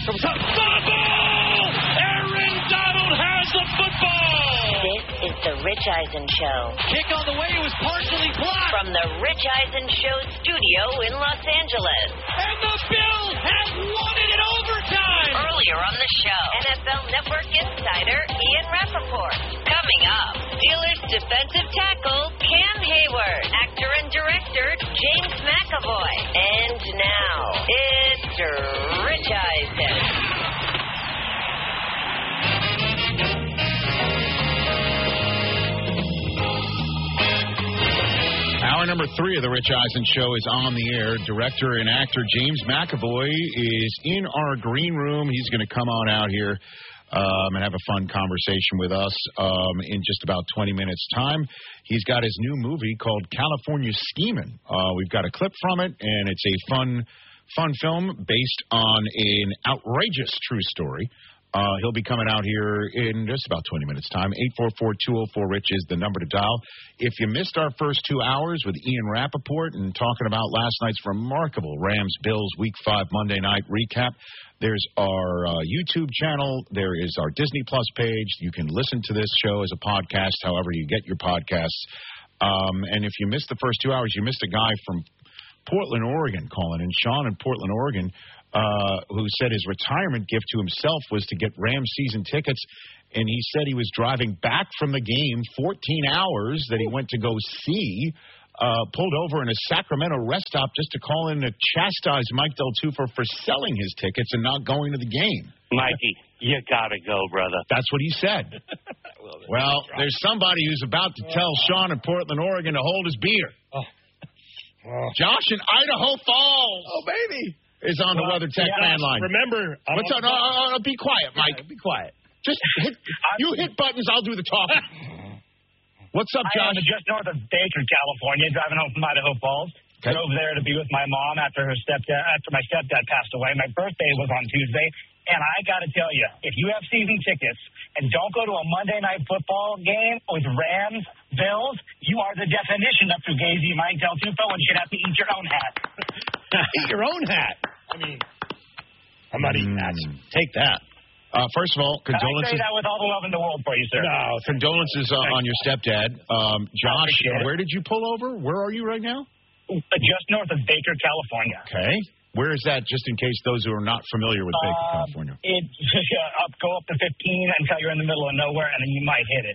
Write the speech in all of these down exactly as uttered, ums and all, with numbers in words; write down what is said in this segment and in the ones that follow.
From the ball! Aaron Donald has the football! This is the Rich Eisen Show. Kick on the way, it was partially blocked. From the Rich Eisen Show studio in Los Angeles. And the Bills have won it in overtime! Earlier on the show, N F L Network insider Ian Rappaport. Coming up, Steelers defensive tackle Cam Hayward. Actor and director James McAvoy. And now, it's Rich Eisen. Hour number three of the Rich Eisen Show is on the air. Director and actor James McAvoy is in our green room. He's going to come on out here um, and have a fun conversation with us um, in just about twenty minutes' time. He's got his new movie called California Schemin'. Uh, we've got a clip from it, and it's a fun, fun film based on an outrageous true story. Uh, he'll be coming out here in just about twenty minutes' time. eight four four, two oh four, RICH is the number to dial. If you missed our first two hours with Ian Rappaport and talking about last night's remarkable Rams-Bills Week five Monday night recap, there's our uh, YouTube channel. There is our Disney Plus page. You can listen to this show as a podcast, however you get your podcasts. Um, and if you missed the first two hours, you missed a guy from Portland, Oregon calling in. Sean in Portland, Oregon. Uh, who said his retirement gift to himself was to get Rams season tickets, and he said he was driving back from the game fourteen hours that he went to go see, uh, pulled over in a Sacramento rest stop just to call in to chastise Mike Del Tufo for selling his tickets and not going to the game. Mikey, you gotta go, brother. That's what he said. Well, there's somebody who's about to tell Sean in Portland, Oregon to hold his beer. Oh. Oh. Josh in Idaho Falls. Oh, baby. Is on well, the WeatherTech yeah, landline. Remember, I'm what's on? No, no, no, be quiet, Mike. Yeah, be quiet. Just hit. You hit buttons. I'll do the talking. What's up, Josh? I'm just north of Baker, California, driving home from Idaho Falls. Okay. Drove there to be with my mom after her stepdad. After my stepdad passed away. My birthday was on Tuesday, and I got to tell you, if you have season tickets and don't go to a Monday night football game with Rams, Bills, you are the definition of Fugazi, Mike Del Tufo, and you should have to eat your own hat. Eat your own hat. I mean, I'm not eating that. Take that. Uh, first of all, condolences. I say that with all the love in the world for you, sir. No, condolences uh, on your stepdad. Um, Josh, where did you pull over? Where are you right now? Just north of Baker, California. Okay. Where is that, just in case those who are not familiar with Baker, uh, California? It's uh, up, go up to fifteen until you're in the middle of nowhere, and then you might hit it.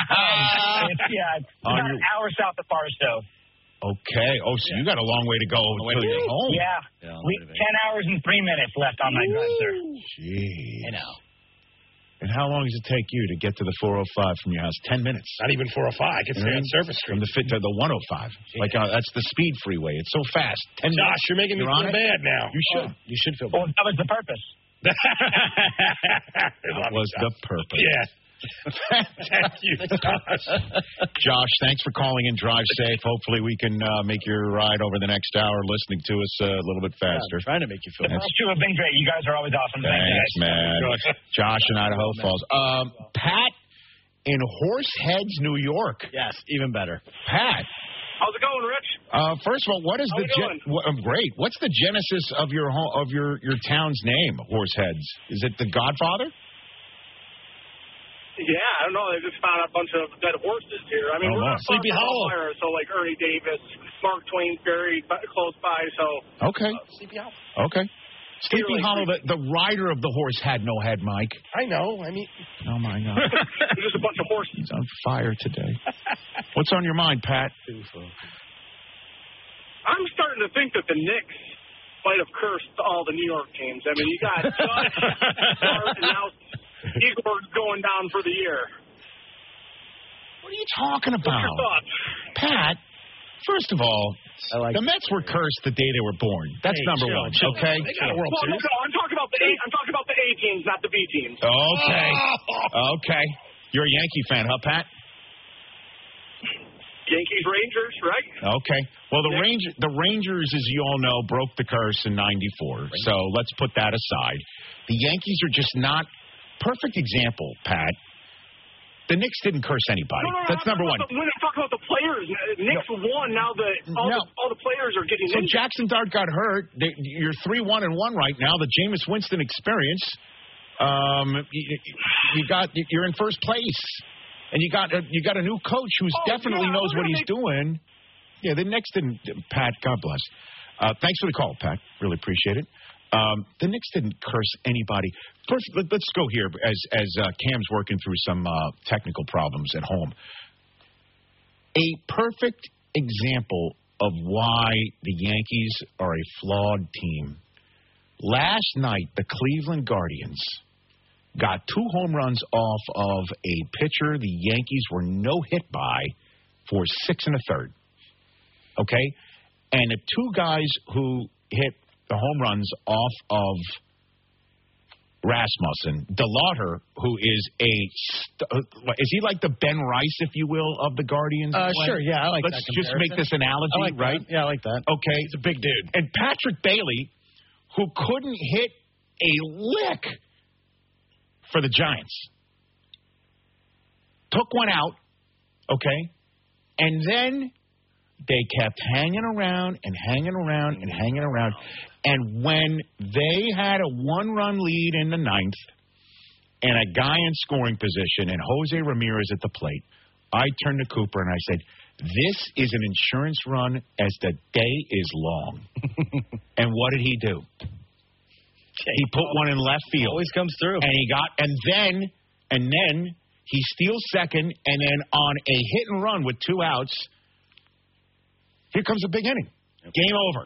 um, it's, yeah, it's about your... an hour south of Barstow. Okay. Oh, so yeah. You got a long way to go until you're home. Yeah. yeah we, ten hours and three minutes left on my drive, sir. Gee. I know. And how long does it take you to get to the four oh five from your house? Ten minutes. Not even four oh five. It's mm-hmm. on Surface Street. From the fit to the one oh five. Jeez. Like uh, that's the speed freeway. It's so fast. Ten Josh, minutes. You're making me you're feel bad now. You should. Oh. You should feel bad. Well, that was the purpose. That was the purpose. Yeah. Thank you, Josh. Josh, thanks for calling in. Drive safe. Hopefully we can uh, make your ride over the next hour listening to us uh, a little bit faster. Yeah, trying to make you feel better. The first two have been great. You guys are always awesome. Thanks, man. Josh in Idaho Falls. Um, Pat in Horseheads, New York. Yes, even better. Pat. How's it going, Rich? Uh, first of all, what is How's the gen- w- uh, great? What's the genesis of your ho- of your, your town's name, Horseheads? Is it the Godfather? Yeah, I don't know. They just found a bunch of dead horses here. I mean, oh, we're no. not Sleepy Hollow. Fire, so like Ernie Davis, Mark Twain buried close by. So okay, uh, Sleepy Hollow. Okay, Sleepy like Hollow. The, the rider of the horse had no head, Mike. I know. I mean, oh my God, there's just a bunch of horses. He's on fire today. What's on your mind, Pat? I'm starting to think that the Knicks might have cursed all the New York teams. I mean, you got Judge, Hart, and now Igor's going down for the year. What are you talking about? What's your thoughts? Pat, first of all, like the Mets were cursed the day they were born. That's hey, number chill, one, chill. okay? They got a World well, Series. no, I'm talking about the A. I'm talking about the A teams, not the B teams. Okay. Okay. You're a Yankee fan, huh, Pat? Yankees, Rangers, right? Okay. Well, the Ranger, the Rangers, as you all know, broke the curse in ninety-four. Right. So let's put that aside. The Yankees are just not perfect example, Pat. The Knicks didn't curse anybody. No, no, no, That's number one. When I talk about the players, Knicks no. won. Now the all, no. the all the players are getting. So injured. Jackson Dart got hurt. They, you're three one and one right now. The Jameis Winston experience. Um, you, you got you're in first place, and you got a, you got a new coach who oh, definitely yeah, knows what he's make... doing. Yeah, the Knicks didn't. Pat, God bless. Uh, thanks for the call, Pat. Really appreciate it. Um, the Knicks didn't curse anybody. First, let, let's go here as as uh, Cam's working through some uh, technical problems at home. A perfect example of why the Yankees are a flawed team. Last night, the Cleveland Guardians got two home runs off of a pitcher the Yankees were no hit by for six and a third. Okay? And the two guys who hit the home runs off of Rasmussen, DeLauter, who is a st- is he like the Ben Rice, if you will, of the Guardians? Uh, sure, yeah, I like Let's that just make this analogy, I like right? That. Yeah, I like that. Okay. He's a big dude. And Patrick Bailey, who couldn't hit a lick for the Giants, took one out, okay, and then they kept hanging around and hanging around and hanging around. And when they had a one-run lead in the ninth and a guy in scoring position and Jose Ramirez at the plate, I turned to Cooper and I said, this is an insurance run as the day is long. And what did he do? He put one in left field. Always comes through. And he got, and then, and then he steals second, and then on a hit and run with two outs, here comes a big inning. Game over.